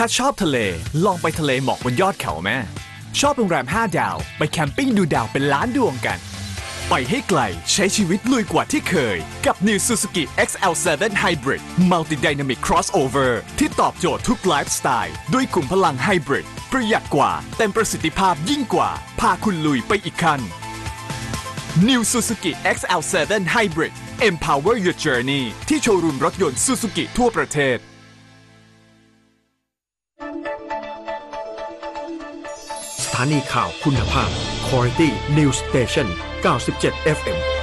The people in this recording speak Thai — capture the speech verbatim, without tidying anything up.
าชอบทะเลลองไปทะเลหมอกบนยอดเขาแม่ชอบโรงแรมห้าดาวไปแคมปิ้งดูดาวเป็นล้านดวงกันไปให้ไกลใช้ชีวิตลุยกว่าที่เคยกับ New Suzuki เอ็กซ์ แอล เซเว่น Hybrid Multi Dynamic Crossover ที่ตอบโจทย์ทุกไลฟ์สไตล์ด้วยขุมพลังไฮบริดประหยัดกว่าเต็มประสิทธิภาพยิ่งกว่าพาคุณลุยไปอีกขั้น New Suzuki เอ็กซ์ แอล เซเว่น Hybrid Empower your journey ที่โชว์รูมรถยนต์ Suzuki ทั่วประเทศสถานีข่าวคุณภาพ Quality News Station เก้าสิบเจ็ด เอฟ เอ็ม